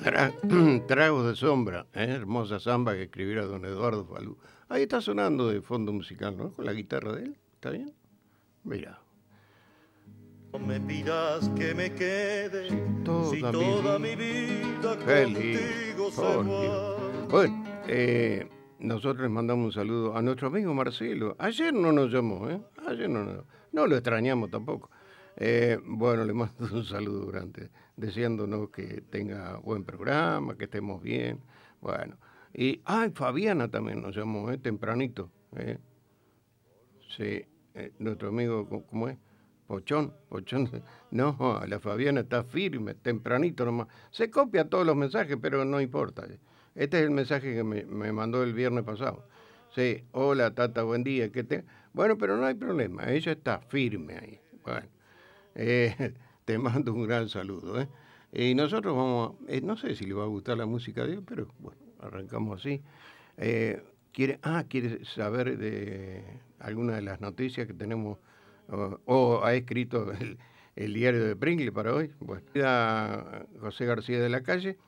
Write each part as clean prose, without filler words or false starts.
Tragos de sombra, hermosa samba que escribiera don Eduardo Falú. Ahí está sonando de fondo musical, ¿no? Con la guitarra de él, ¿está bien? Mira. No me pidas que me quede si toda mi vida contigo se va. Bueno, nosotros les mandamos un saludo a nuestro amigo Marcelo. Ayer no nos llamó, ¿eh? Ayer no lo extrañamos tampoco. Bueno, le mando un saludo grande, deseándonos que tenga buen programa, que estemos bien. Bueno, y Fabiana también nos llamó, tempranito. Sí, nuestro amigo, ¿cómo es? Pochón. No, la Fabiana está firme, tempranito nomás. Se copia todos los mensajes, pero no importa. Este es el mensaje que me mandó el viernes pasado. Sí, hola Tata, buen día. Bueno, pero no hay problema, ella está firme ahí. Bueno, te mando un gran saludo. Y nosotros vamos, no sé si le va a gustar la música de él, pero bueno, arrancamos así. ¿Quiere saber de alguna de las noticias que tenemos o ha escrito el diario de Pringle para hoy? Bueno, José García de la Calle,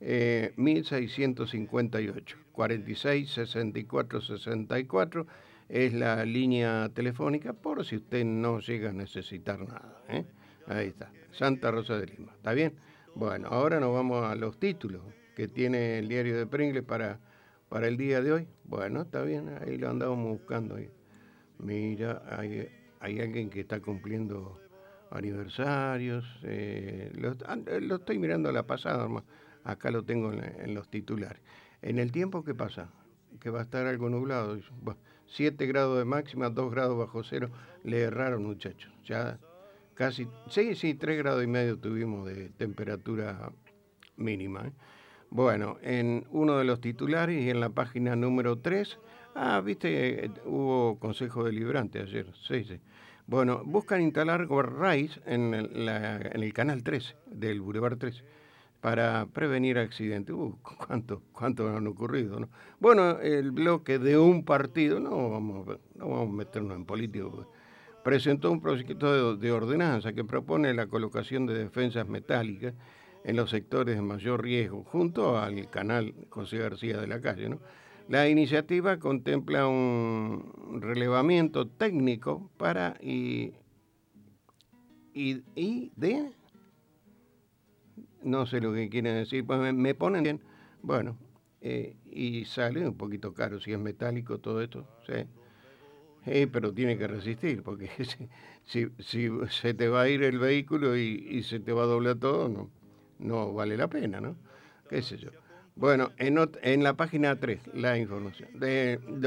1658, 46 64 64 es la línea telefónica por si usted no llega a necesitar nada. Ahí está, Santa Rosa de Lima. ¿Está bien? Bueno, ahora nos vamos a los títulos que tiene el diario de Pringle para el día de hoy. Bueno, está bien, ahí lo andábamos buscando. Mira, hay alguien que está cumpliendo aniversarios. Lo estoy mirando a la pasada, nomás. Acá lo tengo en los titulares. En el tiempo, ¿qué pasa? Que va a estar algo nublado. Bueno, 7 grados de máxima, 2 grados bajo cero. Le erraron, muchachos. Ya casi, sí, 3 grados y medio tuvimos de temperatura mínima. Bueno, en uno de los titulares y en la página número 3, viste, hubo consejo deliberante ayer, sí. Bueno, buscan instalar guardrails en el canal 13 del Boulevard 13 para prevenir accidentes. ¿Cuánto han ocurrido, no? Bueno, el bloque de un partido, no vamos a meternos en político, presentó un proyecto de ordenanza que propone la colocación de defensas metálicas en los sectores de mayor riesgo, junto al canal José García de la Calle, ¿no? La iniciativa contempla un relevamiento técnico para no sé lo que quieren decir, pues me ponen bien, bueno, y sale un poquito caro si es metálico todo esto, sí. Pero tiene que resistir, porque si se te va a ir el vehículo y se te va a doblar todo, no vale la pena, ¿no? ¿Qué sé yo? Bueno, en la página 3, la información.